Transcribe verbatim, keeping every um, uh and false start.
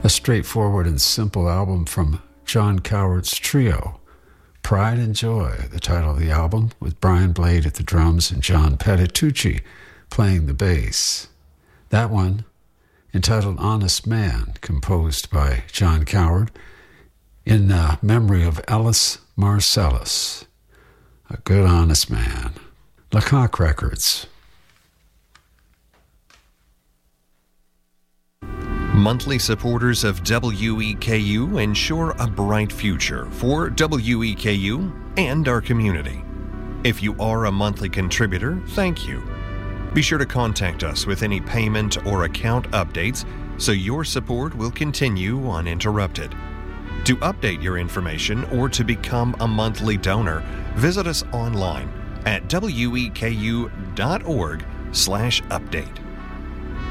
a straightforward and simple album from John Coward's trio. Pride and Joy, the title of the album, with Brian Blade at the drums and John Patitucci playing the bass. That one, entitled Honest Man, composed by John Coward in uh, memory of Ellis Marcellus, a good honest man. Lecoq Records. Monthly supporters of W E K U ensure a bright future for W E K U and our community. If you are a monthly contributor, thank you. Be sure to contact us with any payment or account updates so your support will continue uninterrupted. To update your information or to become a monthly donor, visit us online at weku.org slash update.